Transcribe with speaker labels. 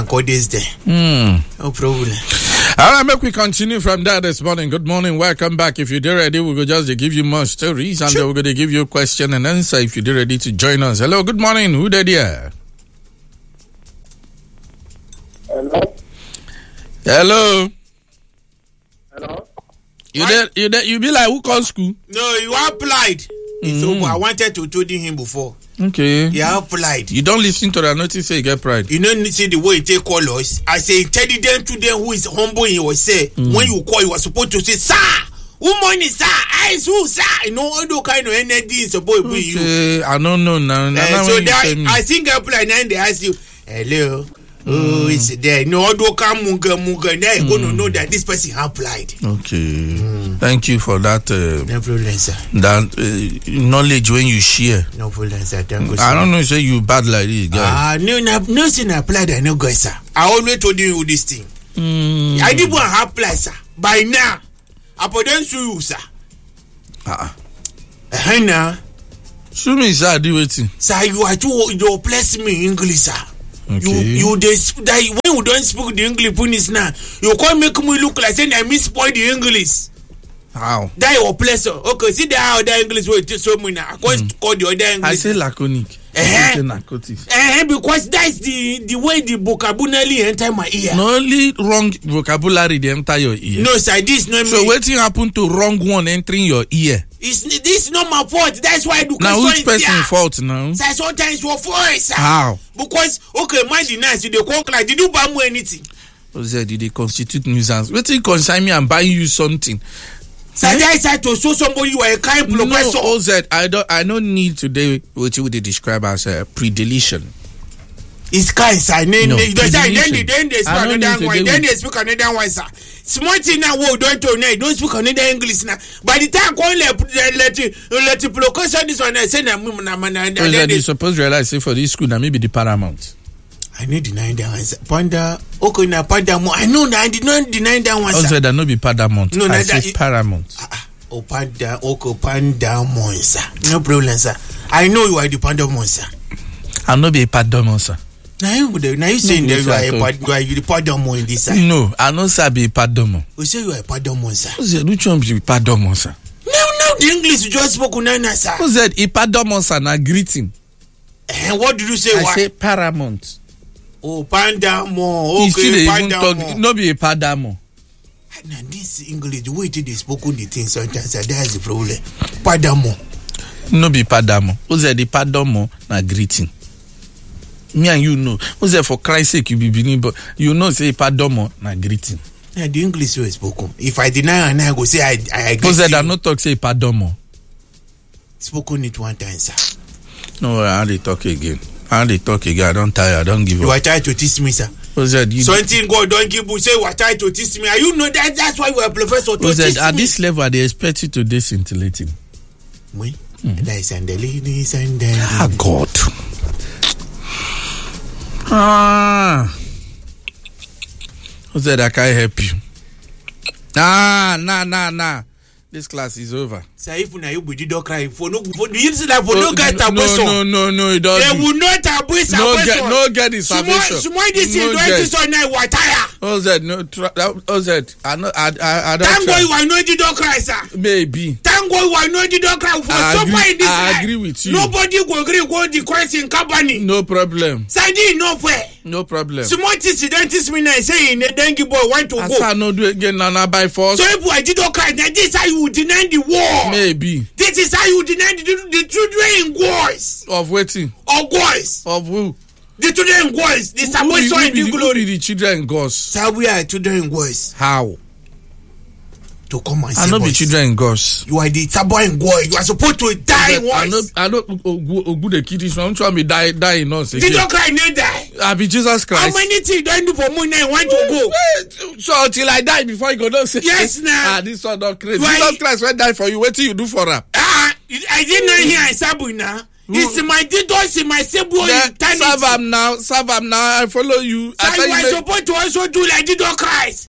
Speaker 1: call this day. No problem.
Speaker 2: All right, make we continue from there this morning. Good morning, welcome back. If you're ready, we're going to give you more stories and then we're going to give you a question and answer if you're ready to join us. Hello, good morning. Who did here?
Speaker 3: Hello.
Speaker 2: Hello.
Speaker 3: Hello.
Speaker 2: You be like, who called school?
Speaker 1: No, you applied. So I wanted to told him before.
Speaker 2: Okay.
Speaker 1: You applied.
Speaker 2: You don't listen to the notice, say you get pride.
Speaker 1: You don't see the way you take call us. I say intelligent to them who is humble in your say. When you call, you are supposed to say, sir. Who money, sir? I who, sir? You know, all the kind of energy is supposed to be you.
Speaker 2: Okay, I don't know now.
Speaker 1: So that, I think I apply and they ask you, hello. Oh, it's there. No, all do come munga. Now you're going to know that this person applied.
Speaker 2: Okay. Thank you for that.
Speaker 1: No problem, sir.
Speaker 2: That knowledge when you share.
Speaker 1: No problem, sir. Thank you, sir.
Speaker 2: I don't know, say you bad like this, guy.
Speaker 1: No, sin applied. I know, guys, sir. I always told you this thing. I didn't want to apply, sir. By now, I put them to you, sir. Now.
Speaker 2: Show me, sir. Do it.
Speaker 1: Sir, you are you bless me English, sir.
Speaker 2: Okay.
Speaker 1: You when you don't speak the English now, you can't make me look like saying I misspoil the English.
Speaker 2: How?
Speaker 1: That your pleasure. Okay, see the other English way to show me now. I can't call the other English.
Speaker 2: I say laconic. Narcotics.
Speaker 1: Because that's the way the vocabulary enter my ear.
Speaker 2: No only wrong vocabulary they enter your ear.
Speaker 1: No, sir, this not
Speaker 2: so
Speaker 1: me.
Speaker 2: what happen to wrong one entering your ear?
Speaker 1: This not my fault. That's why education
Speaker 2: now which person
Speaker 1: there.
Speaker 2: fault now?
Speaker 1: Sir, sometimes your fault, sir.
Speaker 2: How?
Speaker 1: Because okay, mind the nice, you dey call like did you buy me anything?
Speaker 2: Did they constitute nuisance? What you consign me and buying you something?
Speaker 1: Sir, I said to show somebody you are a kind professor.
Speaker 2: No, OZ, I don't need today what you would describe as a predeletion.
Speaker 1: It's kind, sir. Then they speak another one. Then they speak another one, sir. Small thing now, don't speak another English now. By the time going let you provocation this one, I say na
Speaker 2: you supposed to realize for this school that maybe the paramount.
Speaker 1: I need deny that one. Panda, okay, na Paramount. I know that I did not deny that one.
Speaker 2: Also, that no be Paramount. No, I say Paramount.
Speaker 1: Oh, Panda, okay, Paramount, sir. No problem, sir. I know you are the Paramount, sir.
Speaker 2: I no be a Paramount, sir.
Speaker 1: Now you saying that you are the Paramount in this side.
Speaker 2: No, I know sir be a Paramount.
Speaker 1: We say you are a Paramount, sir.
Speaker 2: Who said which one be Paramount, sir?
Speaker 1: No, the English you just spoke on, sir.
Speaker 2: Who said a Paramount, sir? Na greeting.
Speaker 1: What did you say?
Speaker 2: I say Paramount.
Speaker 1: Oh, Paramount. Okay, Paramount.
Speaker 2: No be a Paramount.
Speaker 1: Now this English, the way they spoke on the thing sometimes, that's the problem. Paramount.
Speaker 2: No be Paramount. Who said the Paramount na greeting? Me and you know. Who said for Christ's sake you be believing, but you know say Paramount na greeting.
Speaker 1: Yeah, the English way spoken. If I deny and I go say I agree.
Speaker 2: Who said I no talk say Paramount?
Speaker 1: Spoken it one time, sir.
Speaker 2: No, I only talk again. I don't tire. I don't give up.
Speaker 1: You are trying to teach me, sir. Something God don't give you. Say you are trying to teach me. You know that's why we are professor to teach me.
Speaker 2: At this level, they expect you to do scintillating.
Speaker 1: Me? Ladies and the ladies and the
Speaker 2: ah, God. Who said I can't help you? Nah. This class is over.
Speaker 1: Sir, if you did not cry for no, you see that for no get abortion.
Speaker 2: No, it doesn't.
Speaker 1: They will not abuse
Speaker 2: abortion. No get this abortion.
Speaker 1: Small this is no get on now. What tire?
Speaker 2: OZ, I don't.
Speaker 1: Thank God you are not did not cry, sir.
Speaker 2: Maybe.
Speaker 1: Thank God you are not did not cry for so far in this.
Speaker 2: I agree with you.
Speaker 1: Nobody will agree with the question company.
Speaker 2: No problem.
Speaker 1: Sir, no fair.
Speaker 2: No problem.
Speaker 1: Small incident me now saying the dengue boy want to go.
Speaker 2: I can't do it again now by force.
Speaker 1: So if I did not cry, then this how you deny the war.
Speaker 2: Maybe.
Speaker 1: This is how you deny the children in wars.
Speaker 2: Of waiting.
Speaker 1: Of wars.
Speaker 2: Of who?
Speaker 1: The children in wars. The Samoa in the glory.
Speaker 2: The children in wars.
Speaker 1: Sir, we are children in wars.
Speaker 2: How?
Speaker 1: To come and say,
Speaker 2: I not be children in Gos.
Speaker 1: You are the Samoa in wars. You are supposed to die in wars.
Speaker 2: I know good kid is not trying to die in us.
Speaker 1: Did you cry no die?
Speaker 2: I be Jesus Christ.
Speaker 1: How many things don't do for me now? Want to go?
Speaker 2: So until I die before you go don't say
Speaker 1: yes now.
Speaker 2: This one not crazy. Jesus Christ will die for you. What do you do for her?
Speaker 1: I did not hear Sabu now. It's my didos in my Sabu eternity.
Speaker 2: Serve him now. I follow you.
Speaker 1: So you are supposed to also do like Jesus Christ.